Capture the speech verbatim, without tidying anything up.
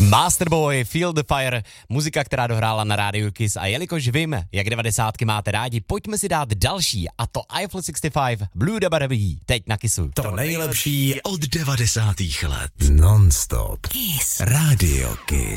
Masterboy, Feel the Fire, muzika, která dohrála na rádiu Kiss. A jelikož vím, jak devadesátky máte rádi, pojďme si dát další, a to Eiffel šedesát pět, Blue Dabba-Dabby, teď na Kissu. To nejlepší od devadesátých let. Non-stop. Kiss. Radio Kiss.